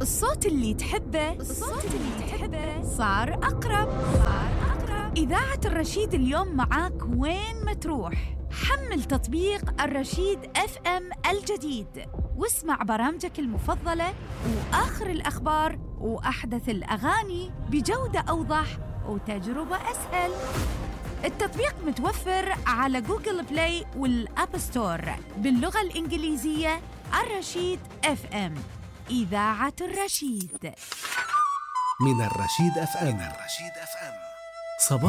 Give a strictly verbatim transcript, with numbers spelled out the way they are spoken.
الصوت اللي تحبه الصوت اللي تحبه صار أقرب صار أقرب إذاعة الرشيد اليوم معاك وين ما تروح. حمل تطبيق الرشيد اف ام الجديد واسمع برامجك المفضلة وآخر الأخبار وأحدث الأغاني بجودة أوضح وتجربة أسهل. التطبيق متوفر على جوجل بلاي والأب ستور باللغة الإنجليزية. الرشيد اف ام، إذاعة الرشيد. من الرشيد اف ام. الرشيد اف ام صباح